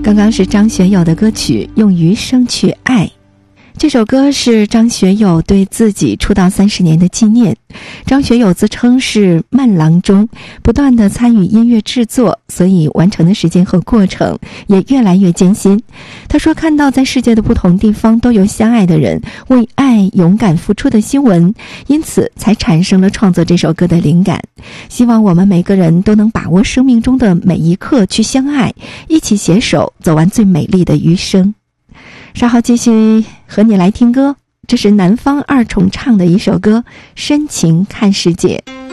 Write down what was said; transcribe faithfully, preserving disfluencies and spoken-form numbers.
刚刚是张学友的歌曲《用余生去爱》。这首歌是张学友对自己出道三十年的纪念。张学友自称是慢郎中，不断地参与音乐制作，所以完成的时间和过程也越来越艰辛。他说，看到在世界的不同地方都有相爱的人为爱勇敢付出的新闻，因此才产生了创作这首歌的灵感。希望我们每个人都能把握生命中的每一刻去相爱，一起携手走完最美丽的余生。稍后继续和你来听歌，这是南方二重唱的一首歌《深情看世界》。